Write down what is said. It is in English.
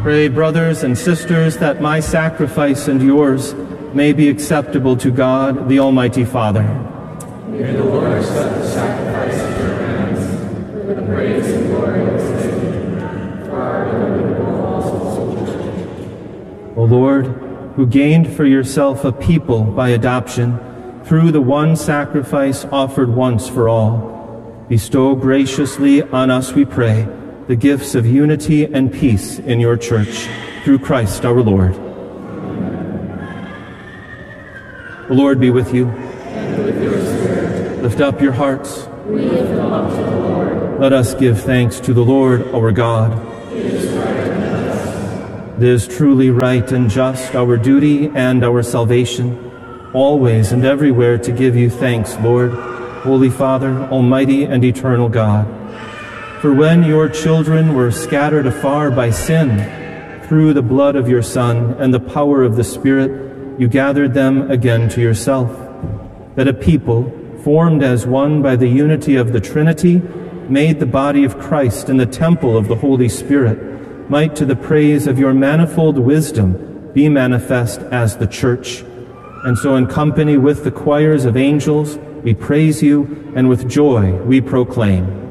Pray, brothers and sisters, that my sacrifice and yours may be acceptable to God, the Almighty Father. May the Lord accept the sacrifice of your hands for the praise and glory of his name, for our good and for all souls. O Lord, who gained for yourself a people by adoption through the one sacrifice offered once for all, bestow graciously on us, we pray, the gifts of unity and peace in your church, through Christ our Lord. The Lord be with you. And with your spirit. Lift up your hearts. We lift them up to the Lord. Let us give thanks to the Lord our God. It is right and just. It is truly right and just, our duty and our salvation, always and everywhere to give you thanks, Lord, Holy Father, Almighty and eternal God. For when your children were scattered afar by sin, through the blood of your Son and the power of the Spirit, you gathered them again to yourself, that a people, formed as one by the unity of the Trinity, made the body of Christ in the temple of the Holy Spirit, might to the praise of your manifold wisdom be manifest as the Church. And so in company with the choirs of angels, we praise you, and with joy we proclaim.